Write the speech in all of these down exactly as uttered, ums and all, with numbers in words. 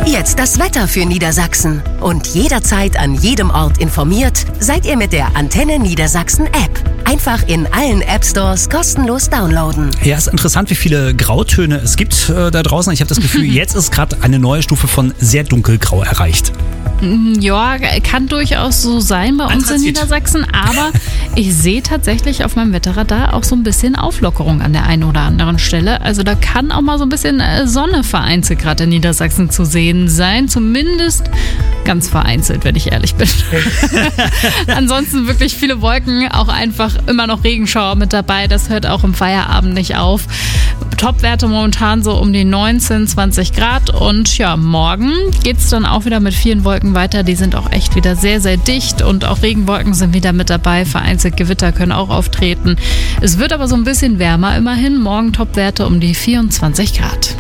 Jetzt das Wetter für Niedersachsen. Und jederzeit an jedem Ort informiert seid ihr mit der Antenne Niedersachsen App. Einfach in allen App-Stores kostenlos downloaden. Ja, ist interessant, wie viele Grautöne es gibt äh, da draußen. Ich habe das Gefühl, jetzt ist gerade eine neue Stufe von sehr dunkelgrau erreicht. Ja, kann durchaus so sein bei uns in Niedersachsen, aber ich sehe tatsächlich auf meinem Wetterradar auch so ein bisschen Auflockerung an der einen oder anderen Stelle. Also da kann auch mal so ein bisschen Sonne vereinzelt gerade in Niedersachsen zu sehen sein, zumindest ganz vereinzelt, wenn ich ehrlich bin. Ansonsten wirklich viele Wolken, auch einfach immer noch Regenschauer mit dabei, das hört auch im Feierabend nicht auf. Topwerte momentan so um die neunzehn, zwanzig Grad und ja, morgen geht es dann auch wieder mit vielen Wolken weiter. Die sind auch echt wieder sehr, sehr dicht und auch Regenwolken sind wieder mit dabei. Vereinzelt Gewitter können auch auftreten. Es wird aber so ein bisschen wärmer immerhin. Morgen Topwerte um die vierundzwanzig Grad.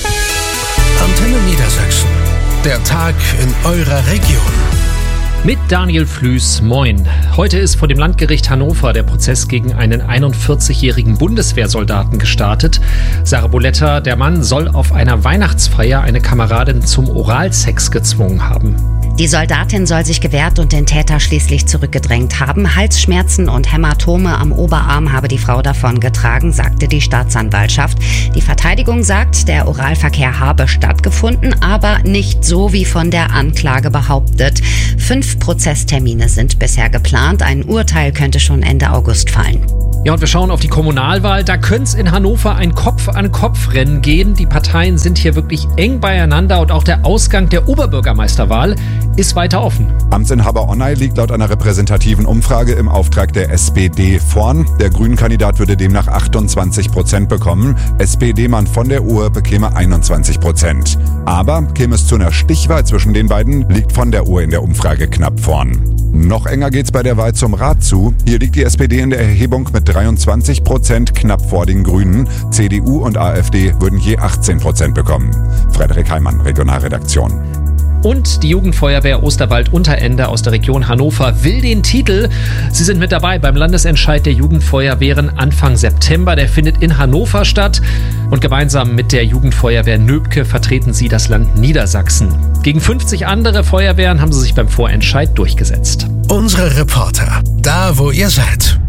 Antenne Niedersachsen. Der Tag in eurer Region. Mit Daniel Flüß, moin. Heute ist vor dem Landgericht Hannover der Prozess gegen einen einundvierzigjährigen Bundeswehrsoldaten gestartet. Sarah Boletta, der Mann soll auf einer Weihnachtsfeier eine Kameradin zum Oralsex gezwungen haben. Die Soldatin soll sich gewehrt und den Täter schließlich zurückgedrängt haben. Halsschmerzen und Hämatome am Oberarm habe die Frau davon getragen, sagte die Staatsanwaltschaft. Die Verteidigung sagt, der Oralverkehr habe stattgefunden, aber nicht so wie von der Anklage behauptet. Fünf Prozesstermine sind bisher geplant. Ein Urteil könnte schon Ende August fallen. Ja, und wir schauen auf die Kommunalwahl. Da könnte es in Hannover ein Kopf-an-Kopf-Rennen geben. Die Parteien sind hier wirklich eng beieinander und auch der Ausgang der Oberbürgermeisterwahl ist weiter offen. Amtsinhaber Onay liegt laut einer repräsentativen Umfrage im Auftrag der S P D vorn. Der Grünen-Kandidat würde demnach achtundzwanzig Prozent bekommen. S P D-Mann von der Uhr bekäme einundzwanzig Prozent. Aber käme es zu einer Stichwahl zwischen den beiden, liegt von der Uhr in der Umfrage knapp vorn. Noch enger geht's bei der Wahl zum Rat zu. Hier liegt die S P D in der Erhebung mit dreiundzwanzig Prozent knapp vor den Grünen. C D U und AfD würden je achtzehn Prozent bekommen. Frederik Heimann, Regionalredaktion. Und die Jugendfeuerwehr Osterwald-Unterende aus der Region Hannover will den Titel. Sie sind mit dabei beim Landesentscheid der Jugendfeuerwehren Anfang September. Der findet in Hannover statt. Und gemeinsam mit der Jugendfeuerwehr Nöbke vertreten sie das Land Niedersachsen. Gegen fünfzig andere Feuerwehren haben sie sich beim Vorentscheid durchgesetzt. Unsere Reporter, da wo ihr seid.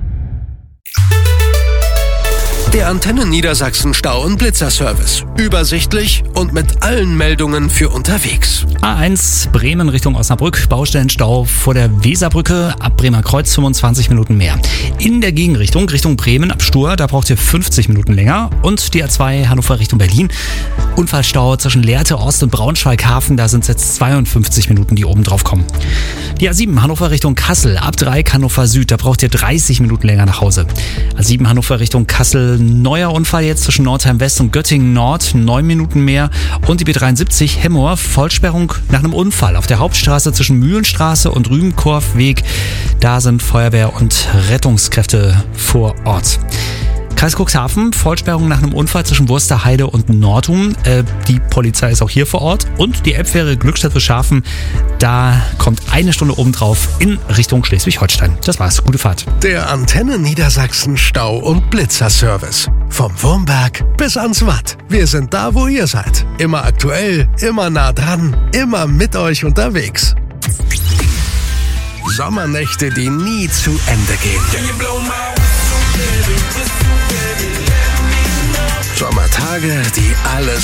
Der Antenne Niedersachsen Stau- und Blitzerservice. Übersichtlich und mit allen Meldungen für unterwegs. A eins Bremen Richtung Osnabrück, Baustellenstau vor der Weserbrücke, ab Bremer Kreuz fünfundzwanzig Minuten mehr. In der Gegenrichtung, Richtung Bremen ab Stur, da braucht ihr fünfzig Minuten länger. Und die A zwei Hannover Richtung Berlin, Unfallstau zwischen Lehrte, Ost und Braunschweig-Hafen, da sind es jetzt zweiundfünfzig Minuten, die oben drauf kommen. Die A sieben Hannover Richtung Kassel, ab Dreieck Hannover Süd, da braucht ihr dreißig Minuten länger nach Hause. A sieben Hannover Richtung Kassel, neuer Unfall jetzt zwischen Nordheim West und Göttingen Nord, neun Minuten mehr. Und die B dreiundsiebzig Hemmoor, Vollsperrung nach einem Unfall auf der Hauptstraße zwischen Mühlenstraße und Rübenkorfweg. Da sind Feuerwehr und Rettungskräfte vor Ort. Kreis Cuxhaven, Vollsperrung nach einem Unfall zwischen Wursterheide und Nordum. Äh, die Polizei ist auch hier vor Ort. Und die Elbfähre Glückstadt-Friedrichshafen, da kommt eine Stunde obendrauf in Richtung Schleswig-Holstein. Das war's. Gute Fahrt. Der Antenne Niedersachsen Stau- und Blitzerservice. Vom Wurmberg bis ans Watt. Wir sind da, wo ihr seid. Immer aktuell, immer nah dran, immer mit euch unterwegs. Sommernächte, die nie zu Ende gehen. Sommertage, die alles